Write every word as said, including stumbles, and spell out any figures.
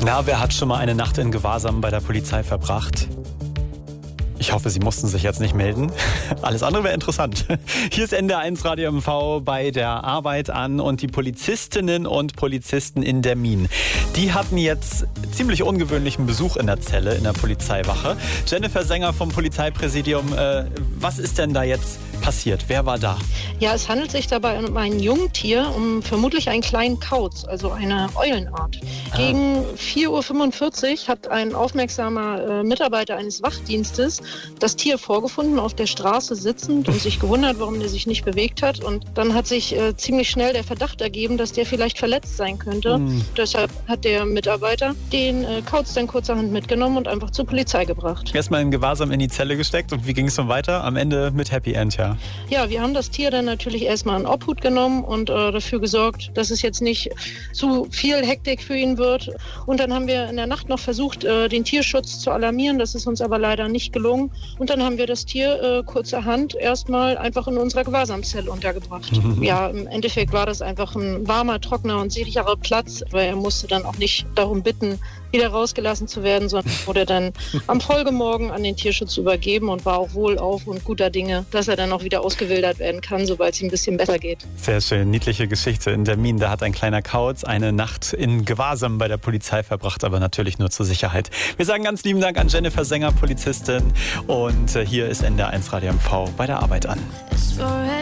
Na, wer hat schon mal eine Nacht in Gewahrsam bei der Polizei verbracht? Ich hoffe, Sie mussten sich jetzt nicht melden. Alles andere wäre interessant. Hier ist N D R eins Radio M V bei der Arbeit an und die Polizistinnen und Polizisten in Demmin. Die hatten jetzt ziemlich ungewöhnlichen Besuch in der Zelle, in der Polizeiwache. Jennifer Sänger vom Polizeipräsidium, äh, was ist denn da jetzt passiert? Wer war da? Ja, es handelt sich dabei um ein Jungtier, um vermutlich einen kleinen Kauz, also eine Eulenart. Ah. Gegen vier Uhr fünfundvierzig hat ein aufmerksamer äh, Mitarbeiter eines Wachdienstes das Tier vorgefunden, auf der Straße sitzend und sich gewundert, warum der sich nicht bewegt hat. Und dann hat sich äh, ziemlich schnell der Verdacht ergeben, dass der vielleicht verletzt sein könnte. Mhm. Deshalb hat der Mitarbeiter den äh, Kauz dann kurzerhand mitgenommen und einfach zur Polizei gebracht. Erstmal in Gewahrsam in die Zelle gesteckt und wie ging es dann weiter? Am Ende mit Happy End, ja? Ja, wir haben das Tier dann natürlich erstmal in Obhut genommen und äh, dafür gesorgt, dass es jetzt nicht zu viel Hektik für ihn wird. Und dann haben wir in der Nacht noch versucht, äh, den Tierschutz zu alarmieren. Das ist uns aber leider nicht gelungen. Und dann haben wir das Tier äh, kurzerhand erstmal einfach in unserer Gewahrsamszelle untergebracht. Mhm. Ja, im Endeffekt war das einfach ein warmer, trockener und sicherer Platz, weil er musste dann auch nicht darum bitten, wieder rausgelassen zu werden, sondern wurde dann am Folgemorgen an den Tierschutz übergeben und war auch wohlauf und guter Dinge, dass er dann auch wieder ausgewildert werden kann, sobald es ihm ein bisschen besser geht. Sehr schön, niedliche Geschichte in Demmin. Da hat ein kleiner Kauz eine Nacht in Gewahrsam bei der Polizei verbracht, aber natürlich nur zur Sicherheit. Wir sagen ganz lieben Dank an Jennifer Sänger, Polizistin. Und hier ist N D R eins Radio M V bei der Arbeit an.